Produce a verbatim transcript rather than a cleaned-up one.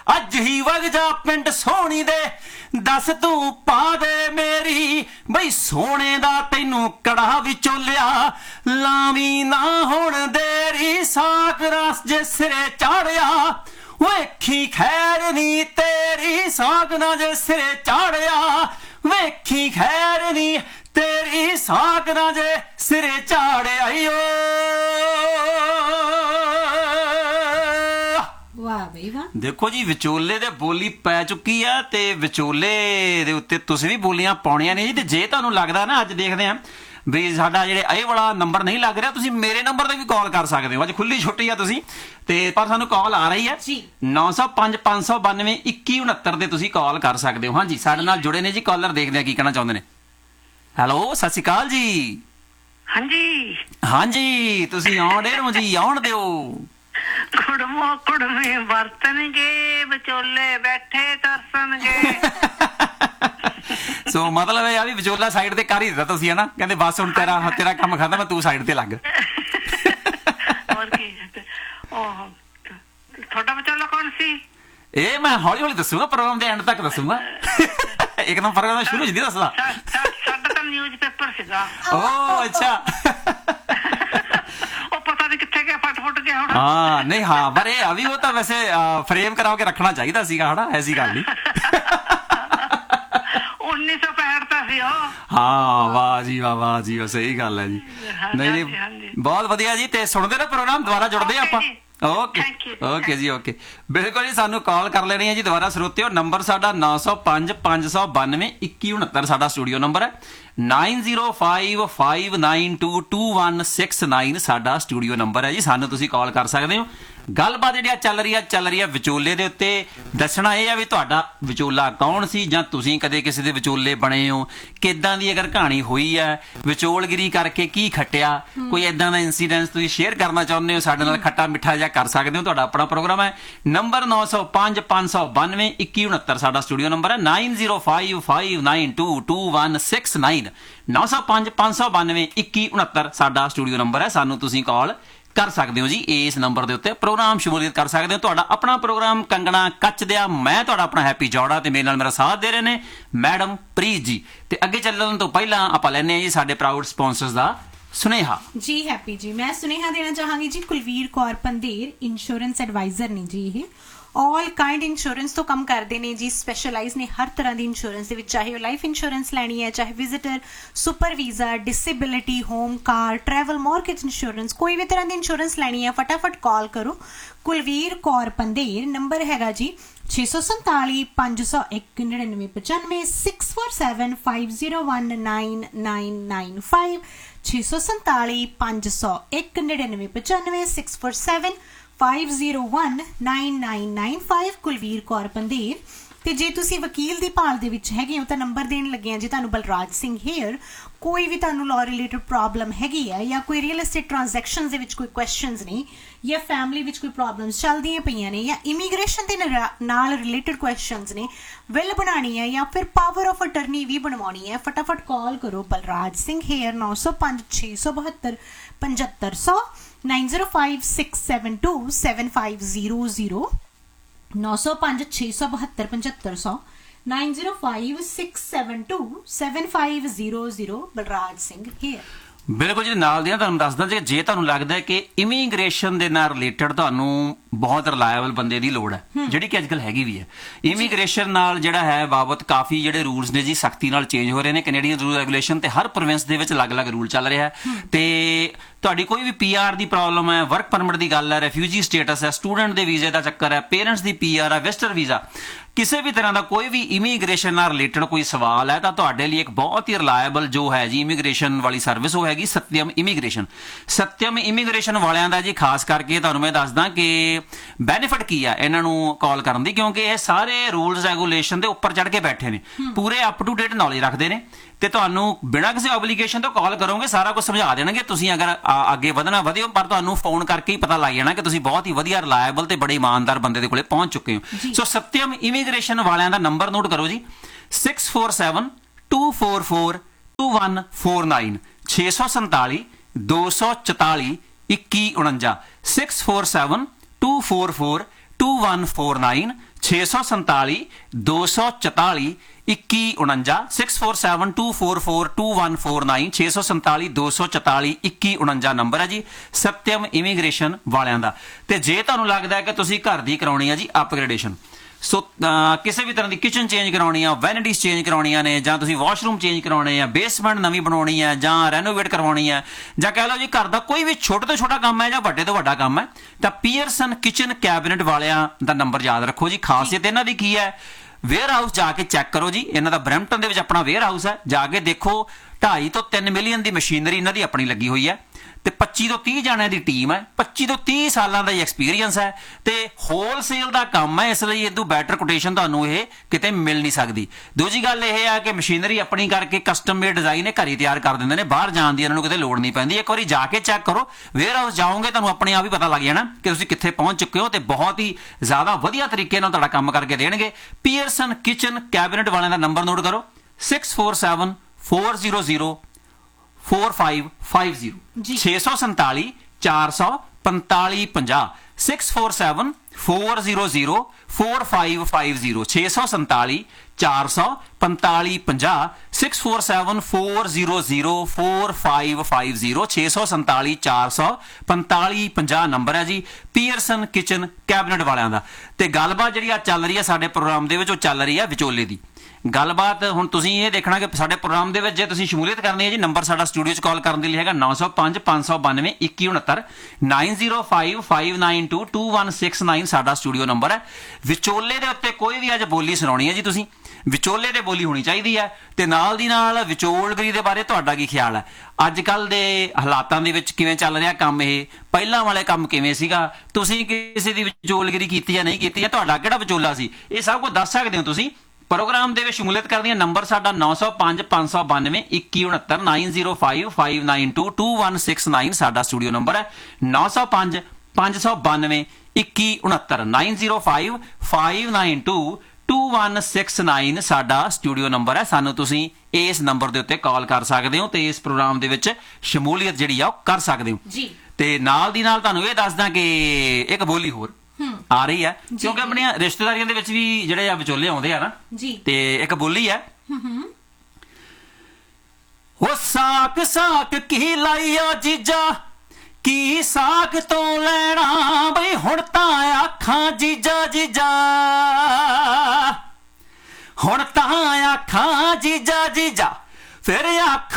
ਅੱਜ ਹੀ ਵਗ ਜਾ ਪਿੰਡ ਸੋਹਣੀ ਦੇ ਦੱਸ ਤੂੰ ਪਾ ਦੇ ਮੇਰੀ ਬਈ ਸੋਹਣੇ ਦਾ ਤੈਨੂੰ ਕੜਾ ਵਿਚੋਲਿਆ ਲਾਵੀਂ ਨਾ ਹੁਣ ਦੇਰੀ ਸਾਕ ਰਸ ਜੇ ਸਿਰੇ ਚਾੜਿਆ ਵੇਖੀ ਖੈਰ ਨੀ ਤੇਰੀ ਸਾਕ ਨਾ ਜੇ ਸਿਰੇ ਚਾੜਿਆ ਵੇਖੀ ਖੈਰ ਨੀ ਤੇਰੀ ਸਾਕ ਨਾ ਜੇ ਸਿਰੇ ਚਾੜਿਆ ਓ ਵਾਹ ਬਈ ਵਾਹ। ਦੇਖੋ ਜੀ ਵਿਚੋਲੇ ਦੇ ਬੋਲੀ ਪੈ ਚੁੱਕੀ ਆ ਤੇ ਵਿਚੋਲੇ ਦੇ ਉੱਤੇ ਤੁਸੀਂ ਵੀ ਬੋਲੀਆਂ ਪਾਉਣੀਆਂ ਨੇ ਜੀ। ਤੇ ਜੇ ਤੁਹਾਨੂੰ ਲੱਗਦਾ ਨਾ ਅੱਜ ਦੇਖਦੇ ਆ ਵੀ ਸਾਡਾ ਜਿਹੜੇ ਇਹ ਵਾਲਾ ਨੰਬਰ ਨਹੀਂ ਲੱਗ ਰਿਹਾ ਤੁਸੀਂ ਮੇਰੇ ਨੰਬਰ ਤੇ ਵੀ ਕਾਲ ਕਰ ਸਕਦੇ ਹੋ। ਅੱਜ ਖੁੱਲੀ ਛੁੱਟੀ ਆ ਤੁਸੀਂ ਤੇ ਪਰ ਸਾਨੂੰ ਕਾਲ ਆ ਰਹੀ ਹੈ ਨੌ ਸੌ ਪੰਜ ਪੰਜ ਸੌ ਬਾਨਵੇਂ ਇੱਕੀ ਉਣੱਤਰ ਤੇ ਤੁਸੀਂ ਕਾਲ ਕਰ ਸਕਦੇ ਹੋ। ਹਾਂਜੀ ਸਾਡੇ ਨਾਲ ਜੁੜੇ ਨੇ ਜੀ ਕਾਲਰ, ਦੇਖਦੇ ਆ ਕੀ ਕਹਿਣਾ ਚਾਹੁੰਦੇ ਨੇ। ਹੈਲੋ ਸਤਿ ਸ਼੍ਰੀ ਅਕਾਲ ਜੀ। ਹਾਂਜੀ ਹਾਂਜੀ ਤੁਸੀਂ ਆਉਣ ਡੇ ਹੋ ਜੀ, ਆਉਣ ਦਿਓ। ਕੁੜਮੋ ਕੁੜਮੇ ਵਰਤਣਗੇ ਵਿਚੋਲੇ ਬੈਠੇ ਤਰਸਣਗੇ। ਸੋ ਮਤਲਬ ਇਹ ਆ ਵੀ ਵਿਚੋਲਾ ਸਾਈਡ ਤੇ ਕਰ ਹੀ ਦਿੱਤਾ ਤੁਸੀਂ, ਹਨਾ? ਕਹਿੰਦੇ ਬਸ ਹੁਣ ਤੇਰਾ ਤੇਰਾ ਕੰਮ ਖਤਮ, ਤੂੰ ਸਾਈਡ ਤੇ ਲੱਗ। ਹੋਰ ਕੀ ਉਹ ਤੁਹਾਡਾ ਵਿਚੋਲਾ ਕੌਣ ਸੀ? ਇਹ ਮੈਂ ਹੌਲੀ ਹੌਲੀ ਦੱਸੂਗਾ, ਪ੍ਰੋਗਰਾਮ ਦੇ ਐਂਡ ਤੱਕ ਦੱਸੂਗਾ। ਇੱਕਦਮ ਪ੍ਰੋਗਰਾਮ ਸ਼ੁਰੂ ਨਹੀਂ ਦੱਸਦਾ। ਸਾਡਾ ਤਾਂ ਨਿਊਜ਼ ਪੇਪਰ ਸੀਗਾ। ਓ ਅੱਛਾ। ਉਹ ਪਤਾ ਨਹੀਂ ਕਿੱਥੇ ਗਿਆ, ਫਟ ਫੁੱਟ ਗਿਆ ਹੁਣ। ਹਾਂ ਨਹੀਂ ਹਾਂ ਪਰ ਇਹ ਆ ਵੀ ਉਹ ਤਾਂ ਵੈਸੇ ਫਰੇਮ ਕਰਾ ਕੇ ਰੱਖਣਾ ਚਾਹੀਦਾ ਸੀਗਾ, ਹਨਾ? ਐਸੀ ਗੱਲ ਨਹੀਂ। ਉੱਨੀ ਸੌ ਪੈਂਹਠ ਤਾਂ ਸੀ ਉਹ। ਹਾਂ ਵਾਹ ਜੀ ਵਾਹ, ਵਾਹ ਜੀ ਵਾਹ, ਸਹੀ ਗੱਲ ਹੈ ਜੀ। ਨਹੀਂ ਨਹੀਂ ਬਹੁਤ ਵਧੀਆ ਜੀ। ਤੇ ਸੁਣਦੇ ਨਾ ਪ੍ਰੋਗਰਾਮ, ਦੁਬਾਰਾ ਜੁੜਦੇ ਆਪਾਂ। ਓਕੇ ਓਕੇ ਜੀ ਓਕੇ ਬਿਲਕੁਲ ਜੀ। ਸਾਨੂੰ ਕਾਲ ਕਰ ਲੈਣੀ ਹੈ ਜੀ ਦੁਬਾਰਾ ਸਰੋਤਿਓ। ਨੰਬਰ ਸਾਡਾ ਨੌ ਸੌ ਪੰਜ ਪੰਜ ਸੌ ਬਾਨਵੇਂ ਇੱਕੀ ਉਣੱਤਰ ਸਾਡਾ ਸਟੂਡੀਓ ਨੰਬਰ ਹੈ। Nine zero five five nine to to one six nine ਸਾਡਾ ਸਟੂਡੀਓ ਨੰਬਰ ਹੈ ਜੀ। ਸਾਨੂੰ ਤੁਸੀਂ ਕਾਲ ਕਰ ਸਕਦੇ ਹੋ। ਗੱਲਬਾਤ ਜਿਹੜੀ ਚੱਲ ਰਹੀ ਆ ਚੱਲ ਰਹੀ ਆ ਵਿਚੋਲੇ ਦੇ ਉੱਤੇ। ਦੱਸਣਾ ਇਹ ਆ ਵੀ ਤੁਹਾਡਾ ਵਿਚੋਲਾ ਕੌਣ ਸੀ ਜਾਂ ਤੁਸੀਂ ਕਦੇ ਕਿਸੇ ਦੇ ਵਿਚੋਲੇ ਬਣੇ ਹੋ, ਕਿੱਦਾਂ ਦੀ ਅਗਰ ਕਹਾਣੀ ਹੋਈ ਹੈ, ਵਿਚੋਲਗਿਰੀ ਕਰਕੇ ਕੀ ਖੱਟਿਆ, ਕੋਈ ਏਦਾਂ ਦਾ ਇੰਸੀਡੈਂਸ ਤੁਸੀਂ ਸ਼ੇਅਰ ਕਰਨਾ ਚਾਹੁੰਦੇ ਹੋ ਸਾਡੇ ਨਾਲ, ਖੱਟਾ ਮਿੱਠਾ ਜਿਹਾ ਕਰ ਸਕਦੇ ਹੋ। ਤੁਹਾਡਾ ਆਪਣਾ ਪ੍ਰੋਗਰਾਮ ਹੈ। ਨੰਬਰ ਨੌ ਸੌ ਪੰਜ ਪੰਜ ਸੌ ਬਾਨਵੇਂ ਇੱਕੀ ਉਣੱਤਰ ਸਾਡਾ ਸਟੂਡੀਓ ਨੰਬਰ ਹੈ। Nine zero five five nine to to one six nine ਨੌ ਸੌ ਪੰਜ ਪੰਜ ਸੌ ਬਾਨਵੇਂ ਇੱਕੀ ਉਣੱਤਰ ਸਾਡਾ ਸਟੂਡੀਓ ਨੰਬਰ ਹੈ। ਸਾਨੂੰ ਤੁਸੀਂ ਕਾਲ ਕਰ ਸਕਦੇ ਹੋ ਜੀ ਇਸ ਨੰਬਰ ਦੇ ਉੱਤੇ, ਪ੍ਰੋਗਰਾਮ ਸ਼ਮੂਲੀਅਤ ਕਰ ਸਕਦੇ ਹੋ। ਤੁਹਾਡਾ ਆਪਣਾ ਪ੍ਰੋਗਰਾਮ ਕੰਗਣਾ ਕੱਚ ਦਿਆ, ਮੈਂ ਤੁਹਾਡਾ ਆਪਣਾ ਹੈਪੀ ਜੌੜਾ ਤੇ ਮੇਰੇ ਨਾਲ ਮੇਰਾ ਸਾਥ ਦੇ ਰਹੇ ਨੇ ਮੈਡਮ ਪ੍ਰੀਤ ਜੀ। ਤੇ ਅੱਗੇ ਚੱਲਣ ਤੋਂ ਪਹਿਲਾਂ ਆਪਾਂ ਲੈਣੇ ਆ ਜੀ ਸਾਡੇ ਪ੍ਰਾਊਡ ਸਪਾਂਸਰਸ ਦਾ ਸੁਨੇਹਾ ਜੀ। ਹੈਪੀ ਜੀ ਮੈਂ ਸੁਨੇਹਾ ਦੇਣਾ ਚਾਹਾਂਗੀ ਜੀ। ਕੁਲਵੀਰ ਕੌਰ ਪੰਧੇਰ ਇੰਸ਼ੋਰੈਂਸ ਐਡਵਾਈਜ਼ਰ ਨੇ ਜੀ। ਇਹ ਆਲ ਕਾइंड ਇੰਸ਼ੋਰੈਂਸ ਤੋਂ ਕੰਮ ਕਰਦੇ ਨੇ ਜੀ। ਸਪੈਸ਼ਲਾਈਜ਼ ਨੇ ਹਰ ਤਰ੍ਹਾਂ ਦੀ ਇੰਸ਼ੋਰੈਂਸ ਦੇ ਵਿੱਚ, ਚਾਹੇ ਉਹ ਲਾਈਫ ਇੰਸ਼ੋਰੈਂਸ ਲੈਣੀ ਹੈ, ਚਾਹੇ visitor, super visa, disability, home, ਕਾਰ, ਟਰੈਵਲ, ਮੌਰਗੇਜ ਇੰਸ਼ੋਰੈਂਸ, ਕੋਈ ਵੀ ਤਰ੍ਹਾਂ ਦੀ ਇੰਸ਼ੋਰੈਂਸ ਲੈਣੀ ਹੈ ਫਟਾਫਟ ਕਾਲ ਕਰੋ। ਕੁਲਵੀਰ ਕੌਰ ਪੰਧੇਰ ਨੰਬਰ ਹੈਗਾ ਜੀ ਛੇ ਸੌ ਸੰਤਾਲੀ ਪੰਜ ਸੌ ਇੱਕ ਨੜਿਨਵੇਂ ਪਚਾਨਵੇਂ six four seven five zero one nine nine nine five ਛੇ ਸੌ ਸੰਤਾਲੀ ਪੰਜ ਸੌ ਇੱਕ ਨੜਿਨਵੇਂ ਪਚਾਨਵੇਂ six four seven five zero one nine nine nine five Kulveer Kaur Pandher. ਤੇ ਜੇ ਤੁਸੀਂ ਵਕੀਲ ਦੀ ਭਾਲ ਦੇ ਵਿੱਚ ਹੈਗੇ ਹੋ ਤਾਂ ਨੰਬਰ ਦੇਣ ਲੱਗੇ ਆ ਜੀ ਤੁਹਾਨੂੰ ਬਲਰਾਜ ਸਿੰਘ ਹੇਅਰ। ਕੋਈ ਵੀ ਤੁਹਾਨੂੰ ਲਾਅ ਰਿਲੇਟਡ ਪ੍ਰੋਬਲਮ ਹੈਗੀ ਹੈ ਜਾਂ ਕੋਈ ਰੀਅਲ ਐਸਟੇਟ ਟ੍ਰਾਂਜੈਕਸ਼ਨਸ ਦੇ ਵਿੱਚ ਕੋਈ ਕੁਐਸਚਨਸ ਨੇ ਜਾਂ ਫੈਮਿਲੀ ਵਿੱਚ ਕੋਈ ਪ੍ਰੋਬਲਮਸ ਚੱਲਦੀਆਂ ਪਈਆਂ ਨੇ ਜਾਂ ਇਮੀਗ੍ਰੇਸ਼ਨ ਦੇ ਨਾਲ ਰਿਲੇਟਡ ਕੁਐਸਚਨਸ ਨੇ, ਵਿਲ ਬਣਾਉਣੀ ਹੈ ਜਾਂ ਫਿਰ ਪਾਵਰ ਆਫ ਅਟਰਨੀ ਵੀ ਬਣਵਾਉਣੀ ਹੈ, ਫਟਾਫਟ ਕਾਲ ਕਰੋ ਬਲਰਾਜ ਸਿੰਘ ਹੇਅਰ ਨੌ ਸੌ ਪੰਜ ਛੇ ਸੌ ਬਹੱਤਰ ਪਝੱਤਰ ਸੌ nine zero five six seven to seven five zero zero ਨੌ ਸੌ ਪੰਜ ਛੇ ਸੌ ਬਹੱਤਰ ਪਝੱਤਰ ਸੌ nine zero five six seven to seven five zero zero Balraj Singh hair. ਬਿਲਕੁਲ ਜੀ। ਨਾਲ ਦੀਆਂ ਤੁਹਾਨੂੰ ਦੱਸਦਾ ਜੀ, ਜੇ ਤੁਹਾਨੂੰ ਲੱਗਦਾ ਕਿ ਇਮੀਗ੍ਰੇਸ਼ਨ ਦੇ ਨਾਲ ਰਿਲੇਟਡ ਤੁਹਾਨੂੰ ਬਹੁਤ ਰਿਲਾਇਬਲ ਬੰਦੇ ਦੀ ਲੋੜ ਹੈ, ਜਿਹੜੀ ਕਿ ਅੱਜ ਕੱਲ੍ਹ ਹੈਗੀ ਵੀ ਹੈ। ਇਮੀਗ੍ਰੇਸ਼ਨ ਨਾਲ ਜਿਹੜਾ ਹੈ ਬਾਬਤ ਕਾਫੀ ਜਿਹੜੇ ਰੂਲਸ ਨੇ ਜੀ ਸਖਤੀ ਨਾਲ ਚੇਂਜ ਹੋ ਰਹੇ ਨੇ। ਕੈਨੇਡੀਅਨ ਰੂਲ ਰੈਗੂਲੇਸ਼ਨ ਤੇ ਹਰ ਪ੍ਰੋਵਿੰਸ ਦੇ ਵਿੱਚ ਅਲੱਗ-ਅਲੱਗ ਰੂਲ ਚੱਲ ਰਿਹਾ ਹੈ। ਤੇ ਤੁਹਾਡੀ ਕੋਈ ਵੀ ਪੀ ਆਰ ਦੀ ਪ੍ਰੋਬਲਮ ਹੈ, ਵਰਕ ਪਰਮਿਟ ਦੀ ਗੱਲ ਹੈ, ਰੈਫਿਊਜੀ ਸਟੇਟਸ ਹੈ, ਸਟੂਡੈਂਟ ਦੇ ਵੀਜ਼ੇ ਦਾ ਚੱਕਰ ਹੈ, ਪੇਰੈਂਟਸ ਦੀ ਪੀ ਆਰ ਹੈ, ਵਿਜ਼ਟਰ ਵੀਜ਼ਾ, ਕਿਸੇ ਵੀ ਤਰ੍ਹਾਂ ਦਾ ਕੋਈ ਵੀ ਇਮੀਗ੍ਰੇਸ਼ਨ ਨਾਲ ਰਿਲੇਟਡ ਕੋਈ ਸਵਾਲ ਹੈ ਤਾਂ ਤੁਹਾਡੇ ਲਈ ਇੱਕ ਬਹੁਤ ਹੀ ਰਿਲਾਇਬਲ ਜੋ ਹੈ ਜੀ ਇਮੀਗ੍ਰੇਸ਼ਨ ਵਾਲੀ ਸਰਵਿਸ ਉਹ ਹੈਗੀ ਸਤਿਅਮ ਇਮੀਗ੍ਰੇਸ਼ਨ। ਸਤਿਅਮ ਇਮੀਗ੍ਰੇਸ਼ਨ ਵਾਲਿਆਂ ਦਾ ਜੀ ਖਾਸ ਕਰਕੇ ਤੁਹਾਨੂੰ ਮੈਂ ਦੱਸਦਾ ਕਿ ਬੈਨੀਫਿਟ ਕੀ ਆ ਇਹਨਾਂ ਨੂੰ ਕਾਲ ਕਰਨ ਦੀ, ਕਿਉਂਕਿ ਇਹ ਸਾਰੇ ਰੂਲਸ ਰੈਗੂਲੇਸ਼ਨ ਦੇ ਉੱਪਰ ਚੜ੍ਹ ਕੇ ਬੈਠੇ ਨੇ, ਪੂਰੇ ਅਪ ਟੂ ਡੇਟ ਨੌਲੇਜ ਰੱਖਦੇ ਨੇ ਤੇ ਤੁਹਾਨੂੰ ਬਿਨਾਂ ਕਿਸੇ ਓਬਲੀਗੇਸ਼ਨ ਤੋਂ ਕਾਲ ਕਰੋਗੇ ਸਾਰਾ ਕੁਝ ਸਮਝਾ ਦੇਣਗੇ। ਤੁਸੀਂ ਅਗਰ ਅੱਗੇ ਵਧਣਾ ਵਧਿਓ, ਪਰ ਤੁਹਾਨੂੰ ਫੋਨ ਕਰਕੇ ਹੀ ਪਤਾ ਲੱਗ ਜਾਣਾ ਕਿ ਤੁਸੀਂ ਬਹੁਤ ਹੀ ਵਧੀਆ ਰਿਲਾਇਬਲ ਤੇ ਬੜੇ ਇਮਾਨਦਾਰ ਬੰਦੇ ਦੇ ਕੋਲੇ ਪਹੁੰਚ ਚੁੱਕੇ ਹੋ। ਸੋ ਸਤਿਅਮ ਇਮੀਗ੍ਰੇਸ਼ਨ ਵਾਲਿਆਂ ਦਾ ਨੰਬਰ ਨੋਟ ਕਰੋ G six four seven two four four two one four nine ਛੇ ਸੌ ਸੰਤਾਲੀ ਦੋ ਸੌ ਚੁਤਾਲੀ ਇੱਕੀ ਉਣੰਜਾ six four seven two four four to one four nine छे सौ संताली दो सौ चौताली इक्की उनंजा six four seven two four four to one four nine छे सौ संताली दो सौ चौताली इक्की उनंजा नंबर है जी सत्यम इमीग्रेशन वालियां दा। ते जे तुहानूं लगदा है कि तुसीं घर दी कराउणी है जी अपग्रेडेशन, सो किसी भी तरह की किचन चेंज करवानी है, वैनिटीज चेंज करवानियां ने, जां तुसीं वाशरूम चेंज करवाने हैं, बेसमेंट नवीं बनाउणी है, जां रेनोवेट करवानी है, जां कह लो जी घर का कोई भी छोटे तो छोटा काम है जां वड्डे तो वड्डा काम है, तो पीयरसन किचन कैबिनेट वालियां दा नंबर याद रखो जी। खासियत इन्हां दी की है, वेयर हाउस जाके चैक करो जी, इन्हां दा ब्रैम्पटन दे विच अपना वेयर हाउस है, जाके देखो ढाई तो तीन मिलियन की मशीनरी इन्हां दी अपनी लगी हुई है, ਤੇ पच्ची ਤੋਂ तीह ਜਾਣਿਆਂ ਦੀ ਟੀਮ ਹੈ, पच्ची ਤੋਂ तीह ਸਾਲਾਂ ਦਾ ਐਕਸਪੀਰੀਅੰਸ ਹੈ ਤੇ ਹੋਲਸੇਲ ਦਾ ਕੰਮ ਹੈ, ਇਸ ਲਈ ਇਦੋਂ ਬੈਟਰ ਕੋਟੇਸ਼ਨ ਤੁਹਾਨੂੰ ਇਹ ਕਿਤੇ ਮਿਲ ਨਹੀਂ ਸਕਦੀ। ਦੂਜੀ ਗੱਲ ਇਹ ਹੈ ਕਿ ਮਸ਼ੀਨਰੀ ਆਪਣੀ ਕਰਕੇ ਕਸਟਮ ਮੇਡ ਡਿਜ਼ਾਈਨ ਇਹ ਘਰੇ ਤਿਆਰ ਕਰ ਦਿੰਦੇ ਨੇ, ਬਾਹਰ ਜਾਣ ਦੀ ਇਹਨਾਂ ਨੂੰ ਕਿਤੇ ਲੋੜ ਨਹੀਂ ਪੈਂਦੀ। ਇੱਕ ਵਾਰੀ ਜਾ ਕੇ ਚੈੱਕ ਕਰੋ, ਵੇਅਰ ਹਾਊਸ ਜਾਓਗੇ ਤੁਹਾਨੂੰ ਆਪਣੇ ਆਪ ਹੀ ਪਤਾ ਲੱਗ ਜਾਣਾ ਕਿ ਤੁਸੀਂ ਕਿੱਥੇ ਪਹੁੰਚ ਚੁੱਕੇ ਹੋ, ਤੇ ਬਹੁਤ ਹੀ ਜ਼ਿਆਦਾ ਵਧੀਆ ਤਰੀਕੇ ਨਾਲ ਤੁਹਾਡਾ ਕੰਮ ਕਰਕੇ ਦੇਣਗੇ। ਪੀਅਰਸਨ ਕਿਚਨ ਕੈਬਨਿਟ ਵਾਲਿਆਂ ਦਾ ਨੰਬਰ ਨੋਟ ਕਰੋ six four seven four zero zero four five five zero छे सौ संताली चार सौ पंताली पंजाह six four seven four zero zero four five five zero छे सौ संताली चार सौ पंताली पंजाह six four seven four zero zero four five five zero छे सौ संताली चार सौ पंताली पंजाह नंबर है जी पीयरसन किचन कैबिनेट वालियां दा। ते गलबात जिहड़ी चल रही है साडे प्रोग्राम दे विच ओह चल रही है विचोले दी गलबात। हुण तुसीं ये देखना कि साडे प्रोग्राम दे विच जे तुसीं शमूलीयत करनी है जी नंबर साडा स्टूडियो च कॉल करन दे लई हैगा नौ सौ पांच पांच सौ बानवे इक्की उनहत्तर nine zero five five nine to to one six nine साडा स्टूडियो नंबर है। विचोले दे उत्ते कोई भी अज बोली सुणाउणी है जी तुसीं विचोले दे बोली होनी चाहिए है ते नाल दी नाल विचोलगिरी दे बारे तुहाडा की ख्याल है अज कल दे हालातां दे विच किवें चल रिहा काम ये पहलां वाले काम किवें सीगा तुसीं किसी दी विचोलगिरी कीती या नहीं कीती या तुहाडा किहड़ा विचोला सी ये सब कुछ दस सकदे हो तुसीं। प्रोग्राम दे विच शमूलियत करनी है नंबर साडा नौ सौ पांच पांच सौ बानवे इक्की उनहत्तर nine zero five five nine to to one six nine साडा स्टूडियो नंबर है नौ सौ पांच पांच सौ बानवे इक्की उनहत्तर nine zero five five nine to to one six nine साडा स्टूडियो नंबर है। सानू तुसीं इस नंबर दे उत्ते कॉल कर सकदे हो ते इस प्रोग्राम दे विच शमूलियत जिहड़ी आ कर सकदे हो जी। ते नाल दी नाल तुहानू इह दसदा कि एक बोली होर आ रही है क्योंकि अपने रिश्तेदारियों दे विच भी जिहड़े आ विचोले आउंदे आ ना जी ते एक बोली है ओ साक साक की लाइया जीजा की साक तो लैना बई हुण तां आखां जीजा जीजा हुण तां आखां जीजा जीजा फिर आख